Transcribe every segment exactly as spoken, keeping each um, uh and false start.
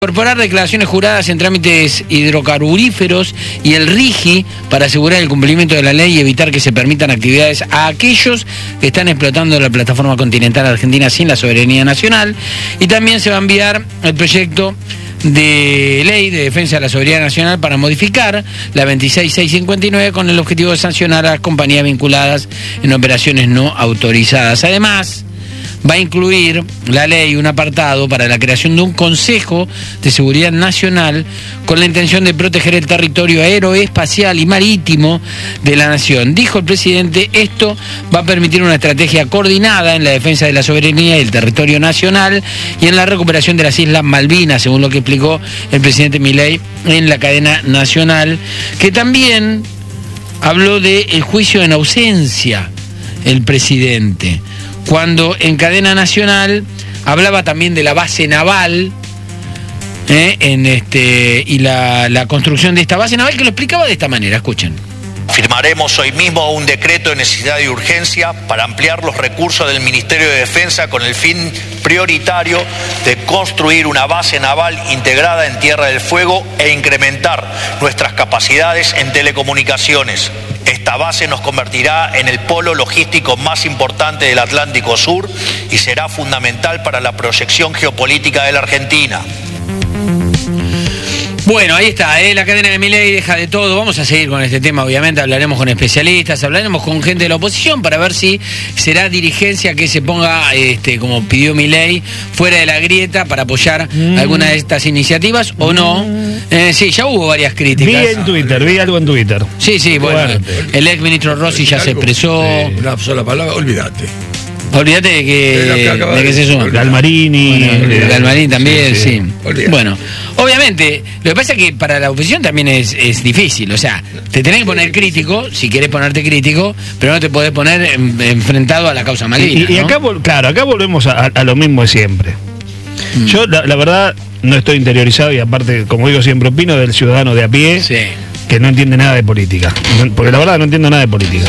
Incorporar declaraciones juradas en trámites hidrocarburíferos y el RIGI para asegurar el cumplimiento de la ley y evitar que se permitan actividades a aquellos que están explotando la plataforma continental argentina sin la soberanía nacional. Y también se va a enviar el proyecto de ley de defensa de la soberanía nacional para modificar la veintiséis mil seiscientos cincuenta y nueve con el objetivo de sancionar a las compañías vinculadas en operaciones no autorizadas. Además, va a incluir la ley un apartado para la creación de un Consejo de Seguridad Nacional con la intención de proteger el territorio aeroespacial y marítimo de la nación. Dijo el presidente, esto va a permitir una estrategia coordinada en la defensa de la soberanía y el territorio nacional y en la recuperación de las Islas Malvinas, según lo que explicó el presidente Milei en la cadena nacional, que también habló del juicio en ausencia el presidente, cuando en cadena nacional hablaba también de la base naval eh, en este y la, la construcción de esta base naval, que lo explicaba de esta manera. Escuchen. Firmaremos hoy mismo un decreto de necesidad y urgencia para ampliar los recursos del Ministerio de Defensa con el fin prioritario de construir una base naval integrada en Tierra del Fuego e incrementar nuestras capacidades en telecomunicaciones. Esta base nos convertirá en el polo logístico más importante del Atlántico Sur y será fundamental para la proyección geopolítica de la Argentina. Bueno, ahí está, ¿eh? La cadena de Milei deja de todo. Vamos a seguir con este tema, obviamente. Hablaremos con especialistas, hablaremos con gente de la oposición para ver si será dirigencia que se ponga, este, como pidió Milei, fuera de la grieta para apoyar mm. alguna de estas iniciativas o no. Eh, sí, ya hubo varias críticas. Vi en Twitter, vi algo en Twitter. Sí, sí, bueno, Fuerte. El ex ministro Rossi ya se expresó. Sí, una sola palabra, olvídate. Olvídate de que, de que se suma. Galmarini. Bueno, Galmarini también, sí. sí. sí. Bueno, obviamente, lo que pasa es que para la oposición también es, es difícil. O sea, te tenés que poner crítico, si querés ponerte crítico, pero no te podés poner en, enfrentado a la causa Malvinas. Y, y, y acá, ¿no? Claro, acá volvemos a, a lo mismo de siempre. Mm. Yo, la, la verdad, no estoy interiorizado y aparte, como digo siempre, opino del ciudadano de a pie, sí. que no entiende nada de política. Porque la verdad no entiendo nada de política.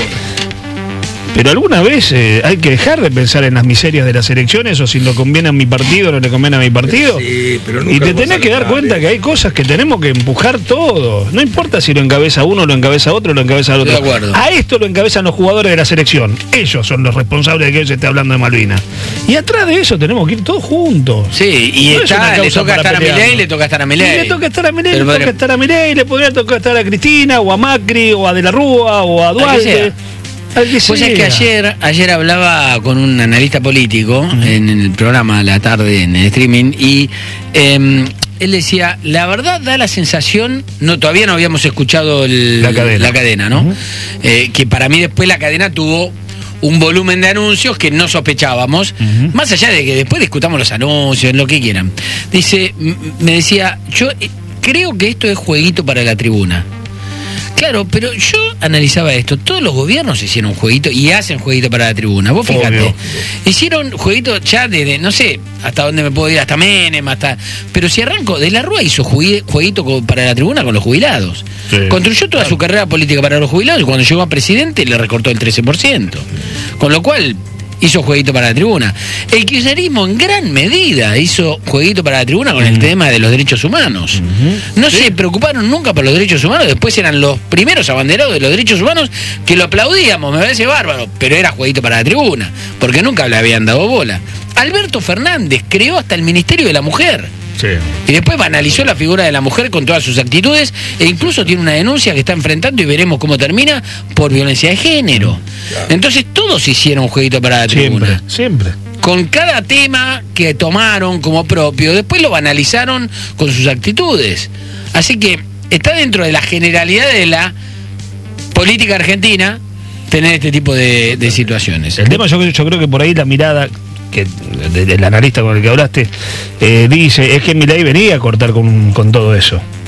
Pero alguna vez eh, hay que dejar de pensar en las miserias de las elecciones o si lo conviene a mi partido o no le conviene a mi partido. Sí, pero nunca y te tenés que dar cuenta que hay cosas que tenemos que empujar todos. No importa si lo encabeza uno, lo encabeza otro, lo encabeza el otro. De acuerdo. A esto lo encabezan los jugadores de la selección. Ellos son los responsables de que hoy se esté hablando de Malvinas. Y atrás de eso tenemos que ir todos juntos. Sí, y no está, le toca estar a Milei, le toca estar a Milei. Le toca estar a Milei, le toca estar a Milei, le podría tocar estar a Cristina o a Macri o a De la Rúa o a Duarte. Pues es que ayer, ayer hablaba con un analista político uh-huh. en el programa a la tarde en el streaming y eh, él decía, la verdad da la sensación, no todavía no habíamos escuchado el, la cadena, la cadena ¿no? Uh-huh. Eh, que para mí después la cadena tuvo un volumen de anuncios que no sospechábamos, uh-huh. más allá de que después discutamos los anuncios, lo que quieran. Dice, me decía, yo creo que esto es jueguito para la tribuna. Claro, pero yo analizaba esto. Todos los gobiernos hicieron jueguito y hacen jueguito para la tribuna. Vos fíjate, Obvio. hicieron jueguito ya desde, no sé, hasta dónde me puedo ir, hasta Menem, hasta... Pero si arranco, De la Rúa hizo jueguito para la tribuna con los jubilados. Sí. Construyó toda su carrera política para los jubilados y cuando llegó a presidente le recortó el trece por ciento. Con lo cual... hizo jueguito para la tribuna. El kirchnerismo en gran medida hizo jueguito para la tribuna con uh-huh. el tema de los derechos humanos. Uh-huh. No ¿Sí? se preocuparon nunca por los derechos humanos, después eran los primeros abanderados de los derechos humanos que lo aplaudíamos, me parece bárbaro, pero era jueguito para la tribuna, porque nunca le habían dado bola. Alberto Fernández creó hasta el Ministerio de la Mujer. Sí. Y después banalizó la figura de la mujer con todas sus actitudes e incluso tiene una denuncia que está enfrentando y veremos cómo termina por violencia de género. Claro. Entonces todos hicieron un jueguito para la tribuna. Siempre, siempre. Con cada tema que tomaron como propio, después lo banalizaron con sus actitudes. Así que está dentro de la generalidad de la política argentina tener este tipo de, de situaciones. El tema yo, yo creo que por ahí la mirada... que del analista con el que hablaste, eh, dice, es que Milei venía a cortar con, con todo eso.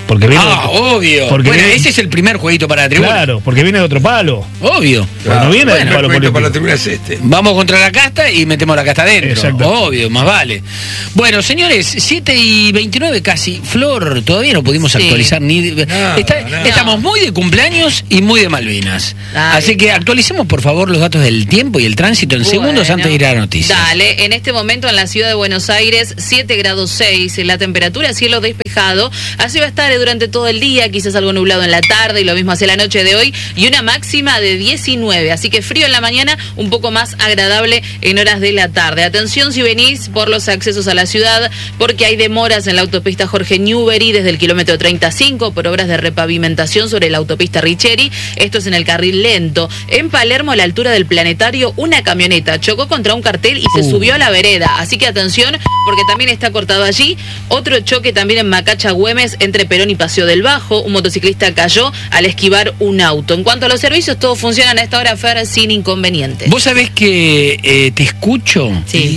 Porque viene Ah, de, obvio. Porque Bueno, viene, ese es el primer jueguito para la tribuna. Claro, porque viene de otro palo. Obvio. Claro, no viene bueno, del palo El político. para la tribuna es este. Vamos contra la casta y metemos la casta adentro. Exacto. Obvio, más vale. Bueno, señores, siete y veintinueve casi. Flor, todavía no pudimos Sí. actualizar ni. Nada, Está- nada. Estamos muy de cumpleaños y muy de Malvinas. Dale. Así que actualicemos, por favor, los datos del tiempo y el tránsito en Bueno, segundos antes de ir a la noticia. Dale, en este momento en la ciudad de Buenos Aires, siete grados seis, la temperatura, cielo despejado. Así va a estar durante todo el día, quizás algo nublado en la tarde y lo mismo hacia la noche de hoy. Y una máxima de diecinueve, así que frío en la mañana, un poco más agradable en horas de la tarde. Atención si venís por los accesos a la ciudad, porque hay demoras en la autopista Jorge Newbery desde el kilómetro treinta y cinco por obras de repavimentación sobre la autopista Richeri. Esto es en el carril lento. En Palermo, a la altura del Planetario, una camioneta chocó contra un cartel y se Uh. subió a la vereda. Así que atención, porque también está cortado allí. Otro choque también en Macacha Güemes, entre Perón y Paseo del Bajo. Un motociclista cayó al esquivar un auto. En cuanto a los servicios, todos funcionan a esta hora, Fer, sin inconvenientes. Vos sabés que eh, te escucho Sí.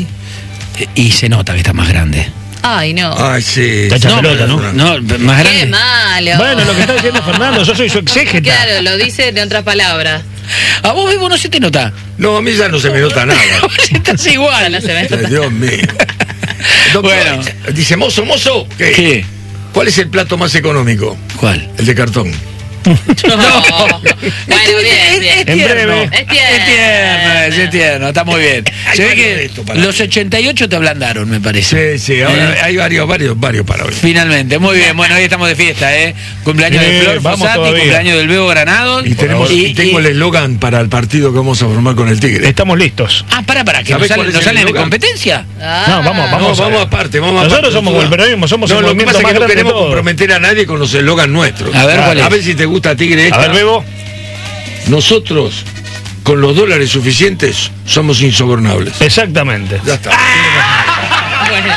y, y se nota que está más grande. Ay, no. Ay, sí. Está hecha No, pelota, ¿no? No, más grande. Qué malo. Bueno, lo que está diciendo Fernando, yo soy su exégeta. Claro, lo dice en otras palabras. A vos, Bebo, no se te nota. No, a mí ya no se me nota nada. Vos estás igual. No se ve. Ay, Dios mío. Doctor, Bueno. dice, mozo, mozo, ¿qué? ¿Qué? ¿Cuál es el plato más económico? ¿Cuál? El de cartón. No. Bueno, bien, bien. Es En tierno. breve. Es tierno. Es tierno, es, es tierno, está muy bien. Hay Se ve varios que de esto para los ochenta y ocho te ablandaron, me parece. Sí, sí, ahora hay varios, varios, varios para hoy. Finalmente, muy bien. Bueno, hoy estamos de fiesta, ¿eh? Cumpleaños Sí, de Flor vamos Fossati, todavía. cumpleaños del Bebo Granados. Y, tenemos, y, tengo el eslogan para el partido que vamos a formar con el Tigre. Estamos listos. Ah, para, para, que ¿Sabés nos cuál salen, es nos el salen de eslogan? competencia. Ah. No, vamos, No, vamos. vamos, aparte, vamos Nosotros aparte. somos el periodismo, somos no, el lo que movimiento pasa es más que no grande de queremos todos. comprometer a nadie con los eslogans nuestros. A ver, ¿cuál es? A ver si te gusta Tigre esta. A ver, Bebo. Nosotros, con los dólares suficientes, somos insobornables. Exactamente. Ya está. Bueno.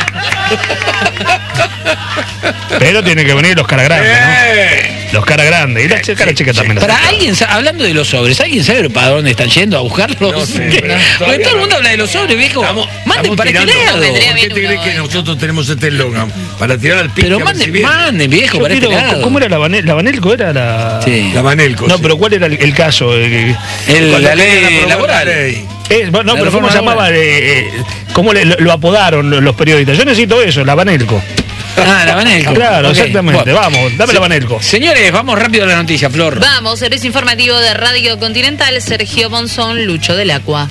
Pero tiene que venir los cara grandes, ¡Eh! ¿no? Los cara grandes. Y la ch- cara chica también. Para alguien, sa- hablando de los sobres, ¿alguien sabe para dónde están yendo a buscarlos? No sé, pero Porque todavía todo el no. mundo habla de los sobres, viejo. Estamos- Manden estamos para este tirando. lado. Vendría ¿Por qué bien te crees uno, que eh. nosotros tenemos este eslogan? Para tirar al pique. Pero a ver manden, si viene. manden, viejo, Yo para este quiero- lado. ¿Cómo era la, Banel, la Banelco? ¿Era la...? Sí. La Banelco. No, sí. pero ¿cuál era el, el caso? Eh, El- Cuando la ley quieran aprobar laboral. la ley. eh, no, La pero ¿cómo reforma se llamaba? Eh, eh, ¿Cómo le- lo, lo apodaron los periodistas? Yo necesito eso, la Banelco. Ah, la Banelco. Claro, Ok. exactamente. Bueno. Vamos, dame Sí. la Banelco. Señores, vamos rápido a la noticia, Flor. Vamos, servicio informativo de Radio Continental, Sergio Monzón, Lucho del Acua.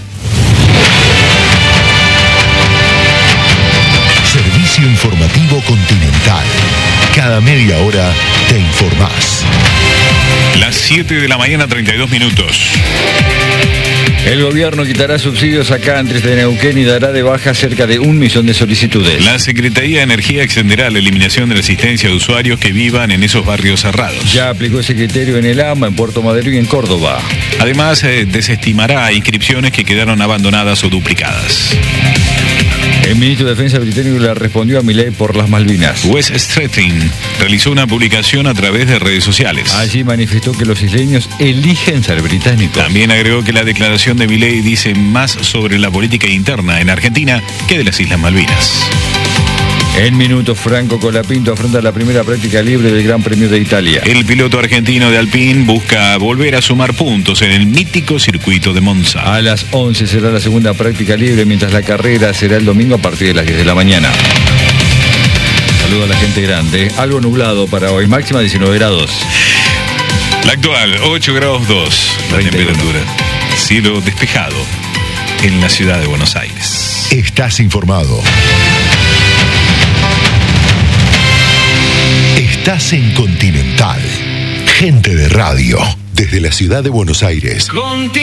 Servicio informativo Continental. Cada media hora te informás. Las siete de la mañana, treinta y dos minutos. El gobierno quitará subsidios a countries de Neuquén y dará de baja cerca de un millón de solicitudes. La Secretaría de Energía extenderá la eliminación de la asistencia de usuarios que vivan en esos barrios cerrados. Ya aplicó ese criterio en el AMBA, en Puerto Madero y en Córdoba. Además, eh, desestimará inscripciones que quedaron abandonadas o duplicadas. El ministro de Defensa británico le respondió a Milei por las Malvinas. Wes Stretting realizó una publicación a través de redes sociales. Allí manifestó que los isleños eligen ser británicos. También agregó que la declaración de Milei dice más sobre la política interna en Argentina que de las Islas Malvinas. En minutos, Franco Colapinto afronta la primera práctica libre del Gran Premio de Italia. El piloto argentino de Alpine busca volver a sumar puntos en el mítico circuito de Monza. A las once será la segunda práctica libre, mientras la carrera será el domingo a partir de las diez de la mañana. Saludo a la gente grande. Algo nublado para hoy, máxima diecinueve grados. La actual, ocho grados dos, la treinta y uno. temperatura. Cielo despejado en la ciudad de Buenos Aires. Estás informado. Estás en Continental. Gente de radio. Desde la ciudad de Buenos Aires.